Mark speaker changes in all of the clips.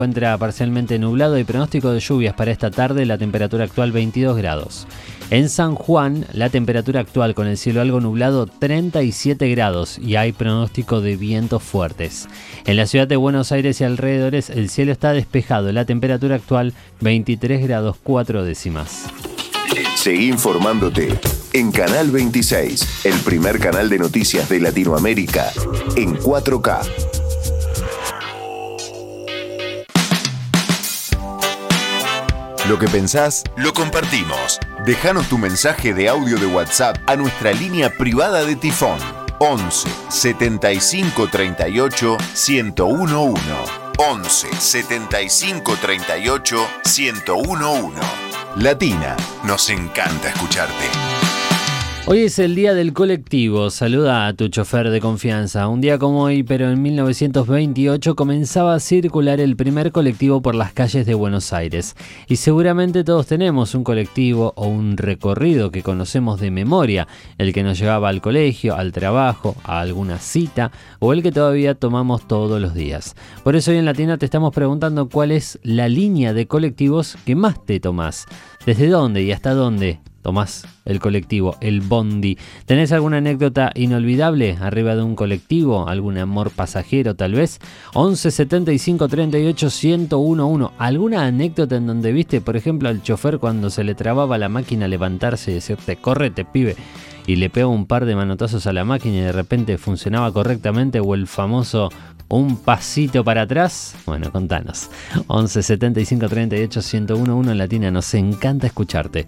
Speaker 1: encuentra parcialmente nublado y pronóstico de lluvias para esta tarde, la temperatura actual 22 grados. En San Juan, la temperatura actual con el cielo algo nublado 37 grados y hay pronóstico de vientos fuertes. En la ciudad de Buenos Aires y alrededores el cielo está despejado, la temperatura actual 23 grados 4 décimas.
Speaker 2: Seguí informándote en Canal 26, el primer canal de noticias de Latinoamérica en 4K. Lo que pensás, lo compartimos. Déjanos tu mensaje de audio de WhatsApp a nuestra línea privada de Tifón. 11 75 38 1011. 11 75 38 1011. Latina, nos encanta escucharte.
Speaker 1: Hoy es el día del colectivo, saluda a tu chofer de confianza. Un día como hoy, pero en 1928, comenzaba a circular el primer colectivo por las calles de Buenos Aires. Y seguramente todos tenemos un colectivo o un recorrido que conocemos de memoria, el que nos llevaba al colegio, al trabajo, a alguna cita, o el que todavía tomamos todos los días. Por eso hoy en Latina te estamos preguntando cuál es la línea de colectivos que más te tomás. ¿Desde dónde y hasta dónde tomás el colectivo, el bondi? ¿Tenés alguna anécdota inolvidable arriba de un colectivo? ¿Algún amor pasajero tal vez? 11 75 38 1011. ¿Alguna anécdota en donde viste, por ejemplo, al chofer cuando se le trababa la máquina levantarse y decirte, córrete, pibe? Y le pegó un par de manotazos a la máquina y de repente funcionaba correctamente, o el famoso un pasito para atrás. Bueno, contanos. 11 75 38 1011 en Latina, nos encanta escucharte.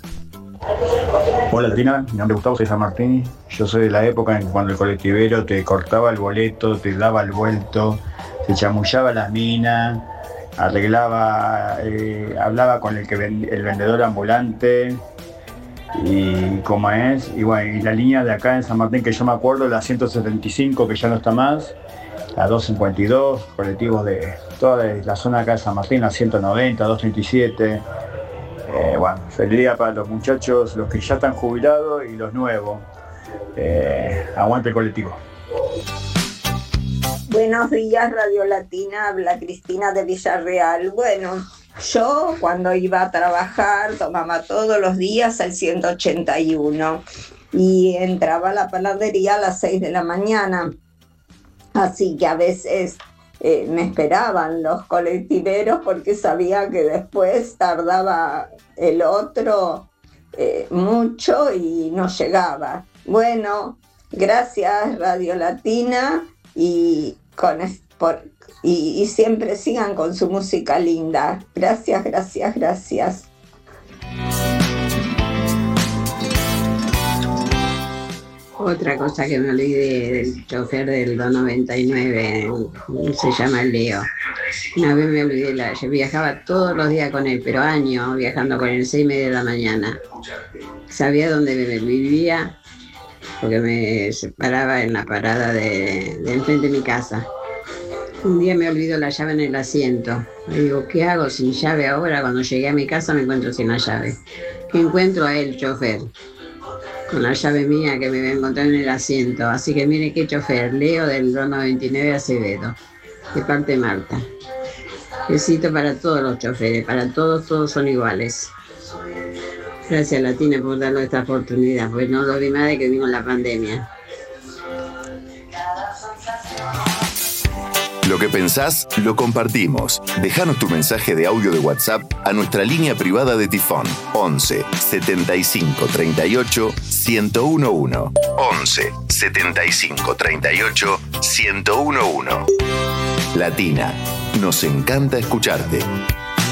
Speaker 3: Hola Latina, mi nombre es Gustavo, soy San Martín. Yo soy de la época en cuando el colectivero te cortaba el boleto, te daba el vuelto, te chamullaba la mina, arreglaba, hablaba con el vendedor ambulante y cómo es. Y bueno, y la línea de acá en San Martín que yo me acuerdo, la 175 que ya no está más, la 252, colectivos de toda la zona acá de San Martín, la 190, 237. Bueno, feliz día para los muchachos, los que ya están jubilados y los nuevos. Aguante el colectivo.
Speaker 4: Buenos días, Radio Latina, habla Cristina de Villarreal. Bueno, yo cuando iba a trabajar tomaba todos los días el 181 y entraba a la panadería a las 6 de la mañana. Así que a veces me esperaban los colectiveros porque sabía que después tardaba el otro mucho y no llegaba. Bueno, gracias Radio Latina y siempre sigan con su música linda. Gracias, gracias, gracias.
Speaker 5: Otra cosa que me olvidé del chofer del 299, se llama Leo. Una vez me olvidé, yo viajaba todos los días con él, pero años viajando con él, 6:30 de la mañana. Sabía dónde vivía, porque me separaba en la parada de enfrente de mi casa. Un día me olvidó la llave en el asiento. Le digo, ¿qué hago sin llave ahora? Cuando llegué a mi casa me encuentro sin la llave. ¿Qué encuentro? A él, chofer, con la llave mía que me voy a encontrar en el asiento. Así que mire qué chofer, Leo del 299 Acevedo, de parte de Marta. Besito para todos los choferes, para todos son iguales. Gracias Latina por darnos esta oportunidad, pues no lo vi más de que vimos la pandemia.
Speaker 2: Lo que pensás, lo compartimos. Déjanos tu mensaje de audio de WhatsApp a nuestra línea privada de Tifón. 11 75 38 1011. 11 75 38 1011. Latina, nos encanta escucharte.